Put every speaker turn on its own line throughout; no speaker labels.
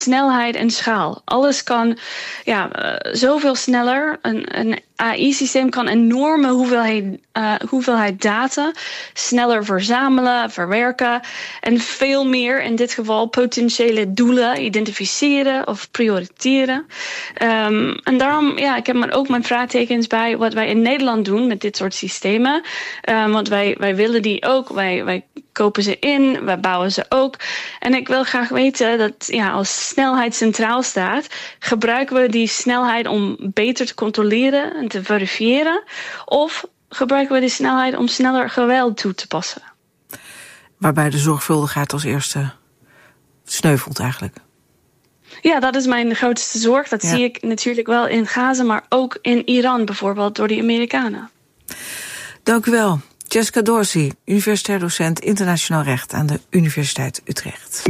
snelheid en schaal. Alles kan zoveel sneller. Een AI-systeem kan enorme hoeveelheid data sneller verzamelen, verwerken en veel meer, in dit geval potentiële doelen identificeren of prioriteren. En daarom, ik heb ook mijn vraagtekens bij wat wij in Nederland doen met dit soort systemen. Want wij willen die ook, wij kopen ze in, wij bouwen ze ook. En ik wil graag weten dat als snelheid centraal staat, gebruiken we die snelheid om beter te controleren en te verifiëren? Of gebruiken we die snelheid om sneller geweld toe te passen?
Waarbij de zorgvuldigheid als eerste sneuvelt eigenlijk. Ja,
dat is mijn grootste zorg. Dat zie ik natuurlijk wel in Gaza, maar ook in Iran bijvoorbeeld door de Amerikanen.
Dank u wel. Jessica Dorsey, universitair docent internationaal recht aan de Universiteit Utrecht.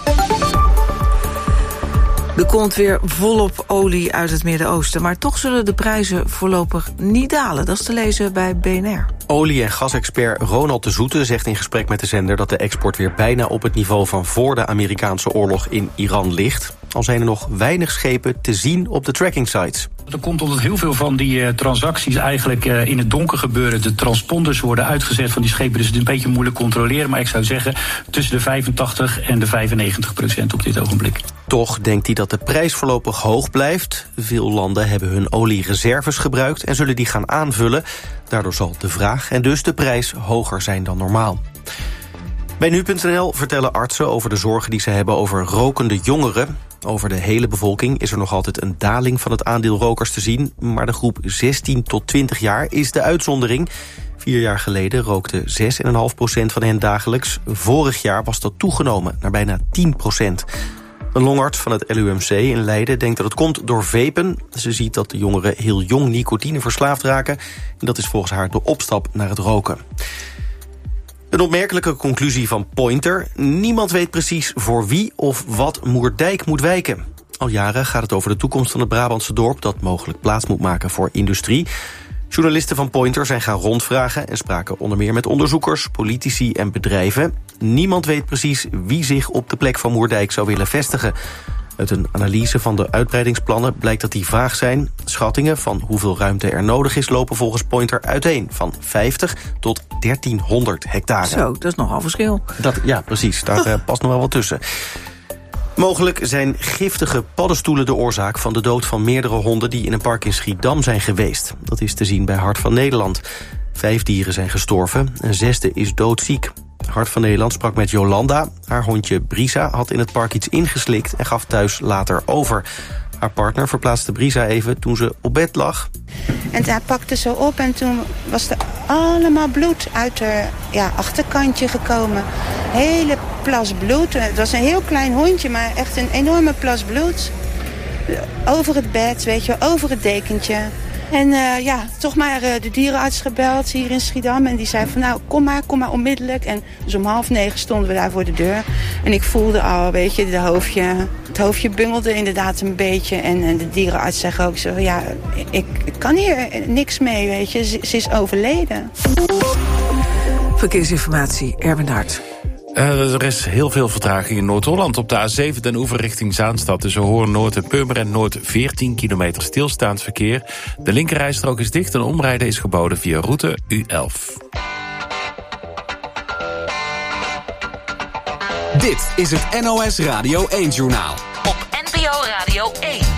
Er komt weer volop olie uit het Midden-Oosten, maar toch zullen de prijzen voorlopig niet dalen. Dat is te lezen bij BNR.
Olie- en gasexpert Ronald de Zoete zegt in gesprek met de zender dat de export weer bijna op het niveau van voor de Amerikaanse oorlog in Iran ligt. Al zijn er nog weinig schepen te zien op de tracking sites.
Dat komt omdat heel veel van die transacties eigenlijk in het donker gebeuren. De transponders worden uitgezet van die schepen, dus het is een beetje moeilijk controleren. Maar ik zou zeggen tussen de 85% en de 95% op dit ogenblik.
Toch denkt hij dat de prijs voorlopig hoog blijft. Veel landen hebben hun oliereserves gebruikt en zullen die gaan aanvullen. Daardoor zal de vraag en dus de prijs hoger zijn dan normaal. Bij Nu.nl vertellen artsen over de zorgen die ze hebben over rokende jongeren. Over de hele bevolking is er nog altijd een daling van het aandeel rokers te zien. Maar de groep 16 tot 20 jaar is de uitzondering. 4 jaar geleden rookte 6,5% van hen dagelijks. Vorig jaar was dat toegenomen naar bijna 10%. Een longarts van het LUMC in Leiden denkt dat het komt door vapen. Ze ziet dat de jongeren heel jong nicotine verslaafd raken. En dat is volgens haar de opstap naar het roken. Een opmerkelijke conclusie van Pointer. Niemand weet precies voor wie of wat Moerdijk moet wijken. Al jaren gaat het over de toekomst van het Brabantse dorp dat mogelijk plaats moet maken voor industrie. Journalisten van Pointer zijn gaan rondvragen en spraken onder meer met onderzoekers, politici en bedrijven. Niemand weet precies wie zich op de plek van Moerdijk zou willen vestigen. Uit een analyse van de uitbreidingsplannen blijkt dat die vaag zijn. Schattingen van hoeveel ruimte er nodig is lopen volgens Pointer uiteen. Van 50 tot 1300 hectare.
Zo, dat is nogal verschil.
Ja, precies. Daar past nog wel wat tussen. Mogelijk zijn giftige paddenstoelen de oorzaak van de dood van meerdere honden die in een park in Schiedam zijn geweest. Dat is te zien bij Hart van Nederland. 5 dieren zijn gestorven, een 6e is doodziek. Hart van Nederland sprak met Jolanda. Haar hondje Brisa had in het park iets ingeslikt en gaf thuis later over. Haar partner verplaatste Brisa even toen ze op bed lag.
En hij pakte ze op en toen was er allemaal bloed uit haar achterkantje gekomen. Hele plas bloed. Het was een heel klein hondje, maar echt een enorme plas bloed. Over het bed, weet je, over het dekentje. En toch maar de dierenarts gebeld hier in Schiedam. En die zei van nou, kom maar onmiddellijk. En dus om 8:30 stonden we daar voor de deur. En ik voelde al, weet je, het hoofdje bungelde inderdaad een beetje. En de dierenarts zegt ook zo, ja, ik kan hier niks mee, weet je. Ze is overleden.
Verkeersinformatie, Erwin Hart.
Er is heel veel vertraging in Noord-Holland. Op de A7 Den Oever richting Zaanstad tussen Hoorn Noord en Purmerend Noord 14 kilometer stilstaand verkeer. De linkerrijstrook is dicht en omrijden is geboden via route U11.
Dit is het NOS Radio 1-journaal.
Op NPO Radio 1.